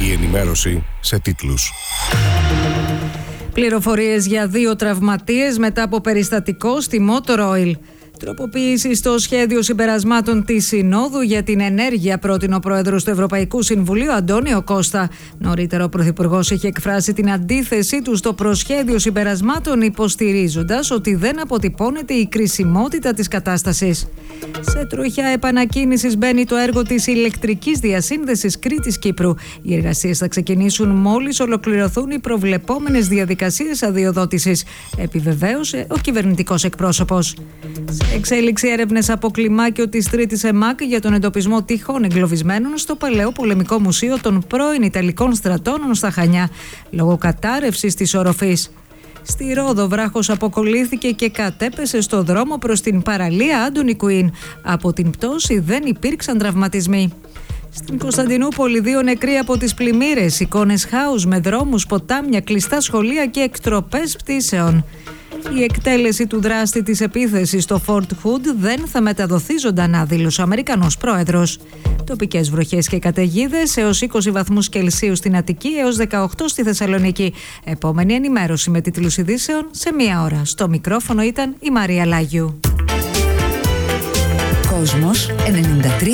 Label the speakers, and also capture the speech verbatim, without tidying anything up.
Speaker 1: Η ενημέρωση σε τίτλους.
Speaker 2: Πληροφορίες για δύο τραυματίες μετά από περιστατικό στη Motor Oil. Τροποποίηση στο σχέδιο συμπερασμάτων της Συνόδου για την ενέργεια πρότεινε ο πρόεδρος του Ευρωπαϊκού Συμβουλίου, Αντώνιο Κώστα. Νωρίτερα, ο Πρωθυπουργός είχε εκφράσει την αντίθεσή του στο προσχέδιο συμπερασμάτων, υποστηρίζοντας ότι δεν αποτυπώνεται η κρισιμότητα της κατάστασης. Σε τροχιά επανακίνησης μπαίνει το έργο της ηλεκτρικής διασύνδεσης Κρήτης-Κύπρου. Οι εργασίες θα ξεκινήσουν μόλις ολοκληρωθούν οι προβλεπόμενες διαδικασίες αδειοδότησης, επιβεβαίωσε ο κυβερνητικός εκπρόσωπος. Εξέλιξη έρευνες από κλιμάκιο της Τρίτης ΕΜΑΚ για τον εντοπισμό τυχών εγκλωβισμένων στο Παλαιό Πολεμικό Μουσείο των πρώην Ιταλικών στρατώνων στα Χανιά, λόγω κατάρρευσης της οροφής. Στη Ρόδο, βράχος αποκολλήθηκε και κατέπεσε στο δρόμο προς την παραλία Άντωνη Κουίν. Από την πτώση δεν υπήρξαν τραυματισμοί. Στην Κωνσταντινούπολη, δύο νεκροί από τις πλημμύρες, εικόνες χάους με δρόμους, ποτάμια, κλειστά σχολεία και εκτροπές πτήσεων. Η εκτέλεση του δράστη της επίθεσης στο Fort Hood δεν θα μεταδοθεί ζωντανά, δήλωσε ο Αμερικανός πρόεδρος. Τοπικές βροχές και καταιγίδες έως είκοσι βαθμούς Κελσίου στην Αττική, έως δεκαοκτώ στη Θεσσαλονίκη. Επόμενη ενημέρωση με τίτλους ειδήσεων σε μία ώρα. Στο μικρόφωνο ήταν η Μαρία Λάγιου.
Speaker 3: Κόσμος ενενήντα τρία.